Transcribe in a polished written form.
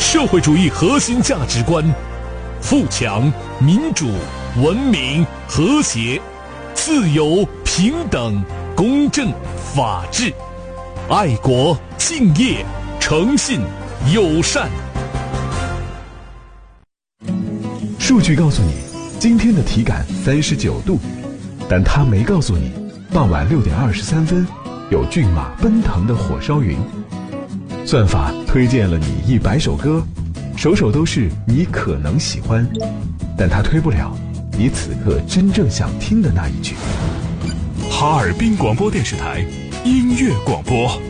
社会主义核心价值观：富强、民主、文明、和谐、自由、平等、公正、法治、爱国、敬业、诚信、友善。 数据告诉你，今天的体感39度，但它没告诉你，傍晚6点23分，有骏马奔腾的火烧云。算法推荐了你100首歌，首首都是你可能喜欢，但它推不了你此刻真正想听的那一句。 哈尔滨广播电视台音乐广播。